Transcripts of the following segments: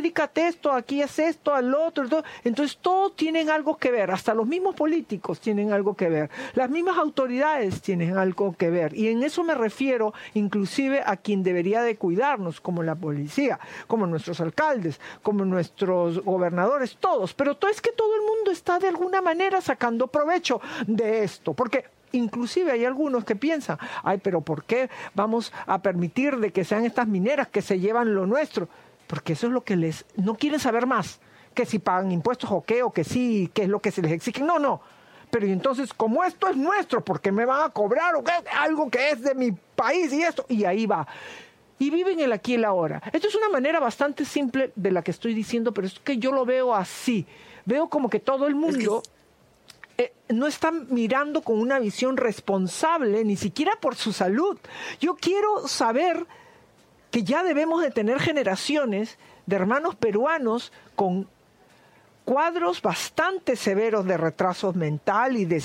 dedícate a esto, aquí es esto, al otro, todo. Entonces todos tienen algo que ver, hasta los mismos políticos tienen algo que ver, las mismas autoridades tienen algo que ver, y en eso me refiero inclusive a quien debería de cuidarnos, como la policía, como nuestros alcaldes, como nuestros gobernadores, todos, pero es que todo el mundo está de alguna manera sacando provecho de esto, porque inclusive hay algunos que piensan, ay, pero ¿por qué vamos a permitir de que sean estas mineras que se llevan lo nuestro? Porque eso es lo que no quieren saber más, que si pagan impuestos o que sí, qué es lo que se les exige. No. Pero entonces, como esto es nuestro, ¿por qué me van a cobrar o qué? Algo que es de mi país y esto? Y ahí va. Y viven el aquí y el ahora. Esto es una manera bastante simple de la que estoy diciendo, pero es que yo lo veo así. Veo como que todo el mundo no está mirando con una visión responsable, ni siquiera por su salud. Yo quiero saber que ya debemos de tener generaciones de hermanos peruanos con cuadros bastante severos de retraso mental y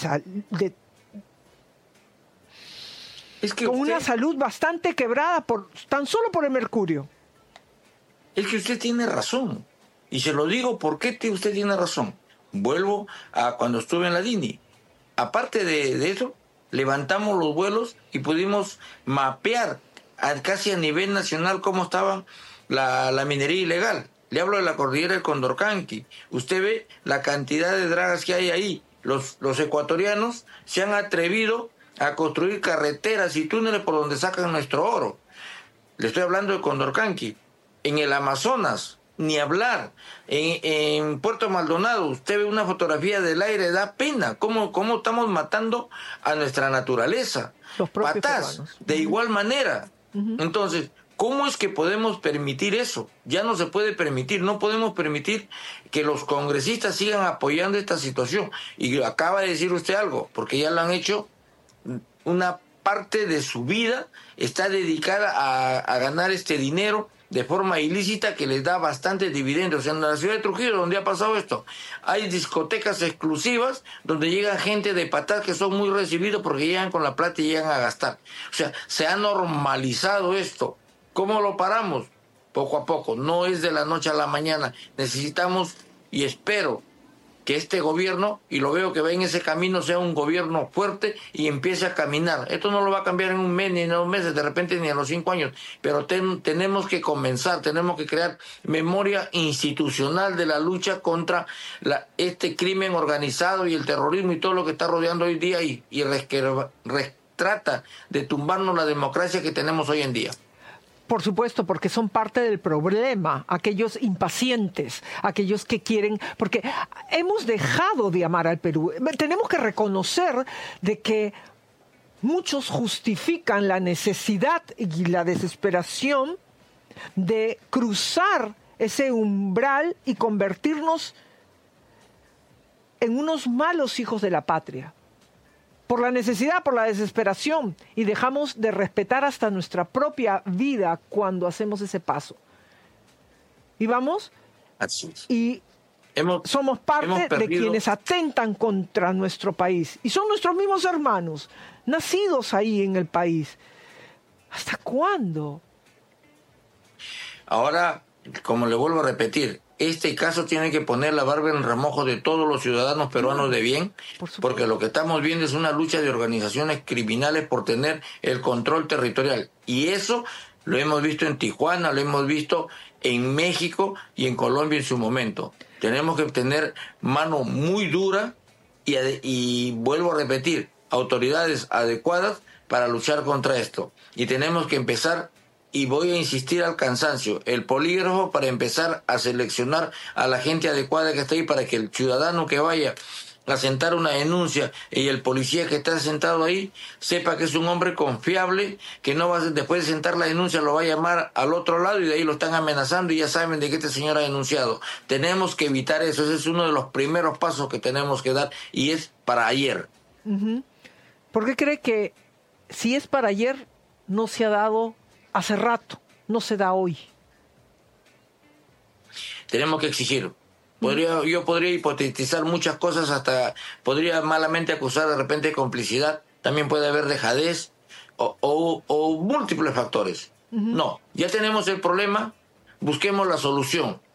con una salud bastante quebrada tan solo por el mercurio. Es que usted tiene razón. Y se lo digo porque usted tiene razón. Vuelvo a cuando estuve en la DINI. Aparte de eso, levantamos los vuelos y pudimos mapear casi a nivel nacional cómo estaba la minería ilegal. Le hablo de la cordillera del Condorcanqui. Usted ve la cantidad de dragas que hay ahí. Los ecuatorianos se han atrevido a construir carreteras y túneles por donde sacan nuestro oro. Le estoy hablando de Condorcanqui. En el Amazonas, ni hablar. En Puerto Maldonado, usted ve una fotografía del aire, da pena. ¿Cómo estamos matando a nuestra naturaleza? Los propios Patás, peruanos. de igual manera. Entonces, ¿cómo es que podemos permitir eso? Ya no se puede permitir. No podemos permitir que los congresistas sigan apoyando esta situación. Y acaba de decir usted algo, porque ya lo han hecho. Una parte de su vida está dedicada a ganar este dinero de forma ilícita que les da bastantes dividendos. En la ciudad de Trujillo, donde ha pasado esto, hay discotecas exclusivas donde llega gente de Patás que son muy recibidos porque llegan con la plata y llegan a gastar. O sea, se ha normalizado esto. ¿Cómo lo paramos? Poco a poco. No es de la noche a la mañana. Necesitamos, y espero, que este gobierno, y lo veo que va en ese camino, sea un gobierno fuerte y empiece a caminar. Esto no lo va a cambiar en un mes, ni en 2 meses, de repente ni a los 5 años, pero tenemos que comenzar, tenemos que crear memoria institucional de la lucha contra este crimen organizado y el terrorismo y todo lo que está rodeando hoy día y trata de tumbarnos la democracia que tenemos hoy en día. Por supuesto, porque son parte del problema, aquellos impacientes, aquellos que quieren, porque hemos dejado de amar al Perú. Tenemos que reconocer de que muchos justifican la necesidad y la desesperación de cruzar ese umbral y convertirnos en unos malos hijos de la patria. Por la necesidad, por la desesperación, y dejamos de respetar hasta nuestra propia vida cuando hacemos ese paso. Y vamos, y somos parte de quienes atentan contra nuestro país. Y son nuestros mismos hermanos, nacidos ahí en el país. ¿Hasta cuándo? Ahora, como le vuelvo a repetir, este caso tiene que poner la barba en remojo de todos los ciudadanos peruanos de bien, porque lo que estamos viendo es una lucha de organizaciones criminales por tener el control territorial. Y eso lo hemos visto en Tijuana, lo hemos visto en México y en Colombia en su momento. Tenemos que tener mano muy dura y vuelvo a repetir, autoridades adecuadas para luchar contra esto. Y tenemos que empezar, y voy a insistir al cansancio, el polígrafo para empezar a seleccionar a la gente adecuada que está ahí para que el ciudadano que vaya a sentar una denuncia y el policía que está sentado ahí sepa que es un hombre confiable, que no va a, después de sentar la denuncia lo va a llamar al otro lado y de ahí lo están amenazando y ya saben de que este señor ha denunciado. Tenemos que evitar eso, ese es uno de los primeros pasos que tenemos que dar y es para ayer. ¿Por qué cree que si es para ayer no se ha dado hace rato, no se da hoy? Tenemos que exigir. Yo podría hipotetizar muchas cosas, hasta podría malamente acusar de repente de complicidad, también puede haber dejadez o múltiples factores. No, ya tenemos el problema, busquemos la solución.